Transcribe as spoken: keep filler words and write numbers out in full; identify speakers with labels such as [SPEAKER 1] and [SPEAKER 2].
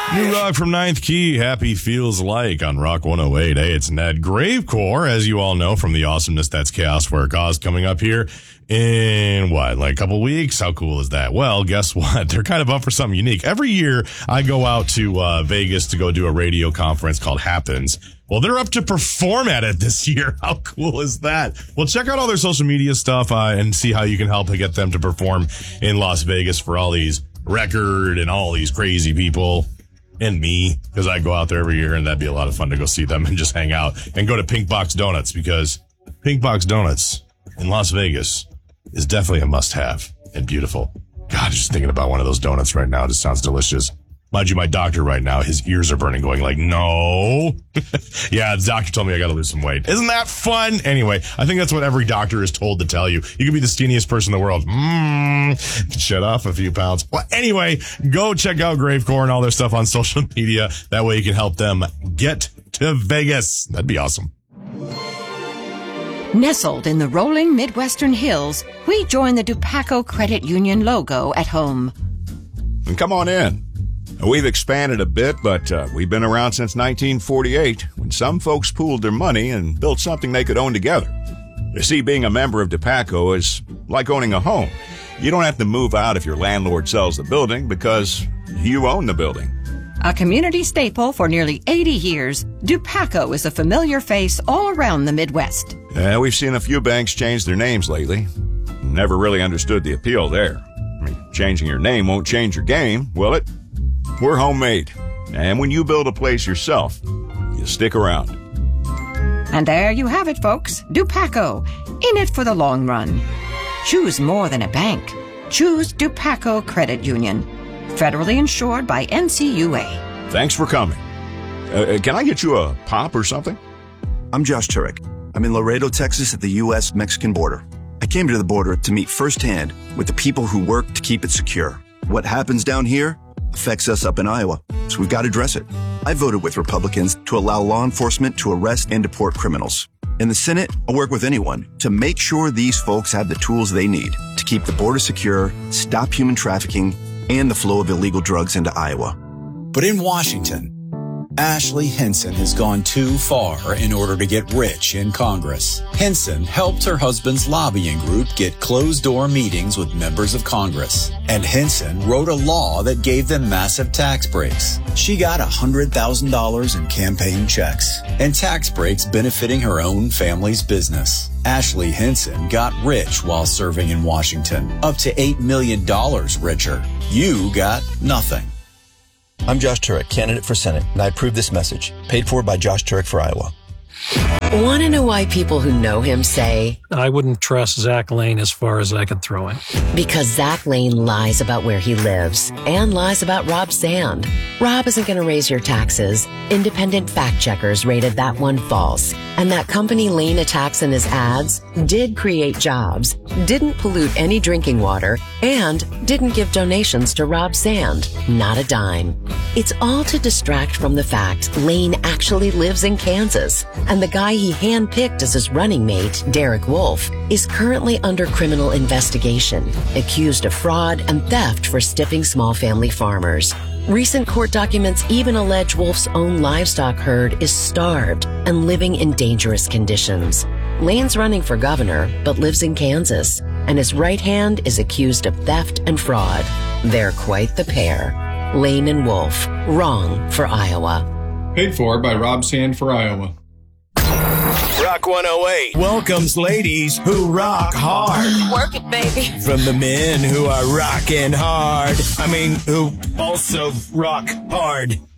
[SPEAKER 1] New rock from Ninth Key, Happy Feels Like on Rock one oh eight. Hey, it's Ned. Gravecore, as you all know from the awesomeness that's Chaos Where It Caused, coming up here in, what, like a couple weeks? How cool is that? Well, guess what? They're kind of up for something unique. Every year, I go out to uh, Vegas to go do a radio conference called Happens. Well, they're up to perform at it this year. How cool is that? Well, check out all their social media stuff uh, and see how you can help get them to perform in Las Vegas for all these record and all these crazy people. And me, because I go out there every year, and that'd be a lot of fun to go see them and just hang out and go to Pink Box Donuts, because Pink Box Donuts in Las Vegas is definitely a must-have and beautiful. God, just thinking about one of those donuts right now, it just sounds delicious. Mind you, my doctor right now, his ears are burning, going like, no. Yeah, the doctor told me I got to lose some weight. Isn't that fun? Anyway, I think that's what every doctor is told to tell you. You can be the skinniest person in the world. Mmm, shed off a few pounds. Well, anyway, go check out Gravecore and all their stuff on social media. That way you can help them get to Vegas. That'd be awesome.
[SPEAKER 2] Nestled in the rolling Midwestern hills, we join the Dupaco Credit Union logo at home.
[SPEAKER 3] And come on in. We've expanded a bit, but uh, we've been around since nineteen forty-eight, when some folks pooled their money and built something they could own together. You see, being a member of Dupaco is like owning a home. You don't have to move out if your landlord sells the building, because you own the building.
[SPEAKER 2] A community staple for nearly eighty years, Dupaco is a familiar face all around the Midwest.
[SPEAKER 3] Uh, we've seen a few banks change their names lately. Never really understood the appeal there. I mean, changing your name won't change your game, will it? We're homemade. And when you build a place yourself, you stick around.
[SPEAKER 2] And there you have it, folks. Dupaco, in it for the long run. Choose more than a bank. Choose Dupaco Credit Union. Federally insured by N C U A.
[SPEAKER 3] Thanks for coming. Uh, can I get you a pop or something?
[SPEAKER 4] I'm Josh Turek. I'm in Laredo, Texas at the U S Mexican border. I came to the border to meet firsthand with the people who work to keep it secure. What happens down here affects us up in Iowa, so we've got to address it. I voted with Republicans to allow law enforcement to arrest and deport criminals. In the Senate, I'll work with anyone to make sure these folks have the tools they need to keep the border secure, stop human trafficking, and the flow of illegal drugs into Iowa.
[SPEAKER 5] But in Washington, Ashley Hinson has gone too far in order to get rich in Congress. Hinson helped her husband's lobbying group get closed-door meetings with members of Congress. And Hinson wrote a law that gave them massive tax breaks. She got one hundred thousand dollars in campaign checks and tax breaks benefiting her own family's business. Ashley Hinson got rich while serving in Washington, up to eight million dollars richer. You got nothing.
[SPEAKER 6] I'm Josh Turek, candidate for Senate, and I approve this message. Paid for by Josh Turek for Iowa.
[SPEAKER 7] Want to know why people who know him say,
[SPEAKER 8] I wouldn't trust Zach Lane as far as I could throw him?
[SPEAKER 7] Because Zach Lane lies about where he lives and lies about Rob Sand. Rob isn't going to raise your taxes. Independent fact checkers rated that one false. And that company Lane attacks in his ads did create jobs, didn't pollute any drinking water, and didn't give donations to Rob Sand. Not a dime. It's all to distract from the fact Lane actually lives in Kansas, and the guy he handpicked as his running mate, Derek Wolf, is currently under criminal investigation, accused of fraud and theft for stiffing small family farmers. Recent court documents even allege Wolf's own livestock herd is starved and living in dangerous conditions. Lane's running for governor, but lives in Kansas, and his right hand is accused of theft and fraud. They're quite the pair. Lane and Wolf, wrong for Iowa.
[SPEAKER 9] Paid for by Rob Sand for Iowa.
[SPEAKER 10] Rock one oh eight welcomes ladies who rock hard.
[SPEAKER 11] Work it, baby.
[SPEAKER 10] From the men who are rocking hard. I mean, who also rock hard.